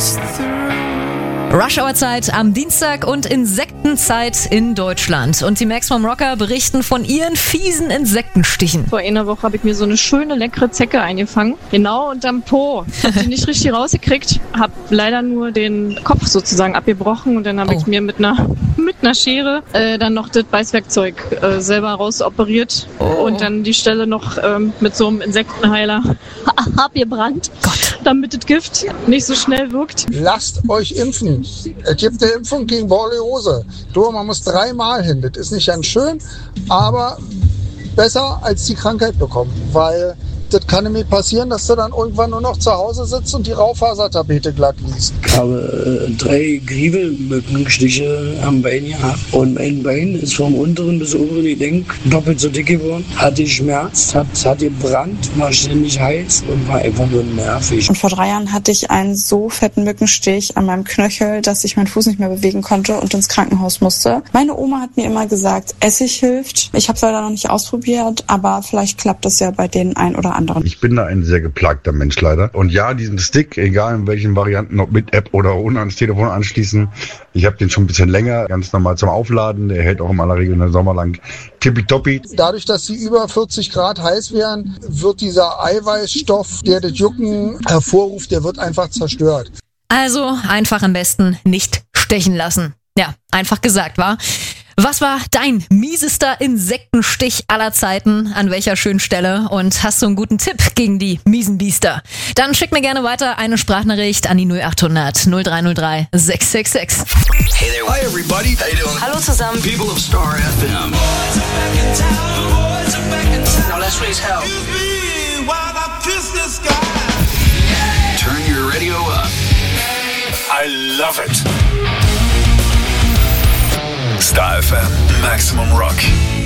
Rush-Hour-Zeit am Dienstag und Insektenzeit in Deutschland. Und die Maximum Rocker berichten von ihren fiesen Insektenstichen. Vor einer Woche habe ich mir so eine schöne, leckere Zecke eingefangen. Genau unterm Po. Hab die nicht richtig rausgekriegt. Hab leider nur den Kopf sozusagen abgebrochen. Und dann habe ich mir mit einer Schere dann noch das Beißwerkzeug selber rausoperiert. Und dann die Stelle noch mit so einem Insektenheiler abgebrannt. Damit das Gift nicht so schnell wirkt. Lasst euch impfen. Es gibt eine Impfung gegen Borreliose. Man muss 3-mal hin. Das ist nicht ganz schön, aber besser als die Krankheit bekommen. Weil das kann nämlich passieren, dass du dann irgendwann nur noch zu Hause sitzt und die Raufasertapete glatt liest. Ich habe 3 Grievelmückenstiche am Bein gehabt und mein Bein ist vom unteren bis oberen Gelenk doppelt so dick geworden. Hatte Schmerz, hat gebrannt, war ständig heiß und war einfach nur nervig. Und vor 3 Jahren hatte ich einen so fetten Mückenstich an meinem Knöchel, dass ich meinen Fuß nicht mehr bewegen konnte und ins Krankenhaus musste. Meine Oma hat mir immer gesagt, Essig hilft. Ich habe es leider noch nicht ausprobiert, aber vielleicht klappt das ja bei den ein oder anderen. Ich bin da ein sehr geplagter Mensch leider. Und ja, diesen Stick, egal in welchen Varianten, ob mit App oder ohne ans Telefon anschließen, ich habe den schon ein bisschen länger, ganz normal zum Aufladen. Der hält auch in aller Regel einen Sommer lang tippitoppi. Dadurch, dass sie über 40 Grad heiß werden, wird dieser Eiweißstoff, der das Jucken hervorruft, der wird einfach zerstört. Also einfach am besten nicht stechen lassen. Ja, einfach gesagt, wa? Was war dein miesester Insektenstich aller Zeiten? An welcher schönen Stelle? Und hast du einen guten Tipp gegen die miesen Biester? Dann schick mir gerne weiter eine Sprachnachricht an die 0800 0303 666. Hey there. Hi everybody. How you doing? Hallo zusammen. People of Star FM. Now let's raise hell. Turn your radio up. I love it. Star FM, Maximum Rock.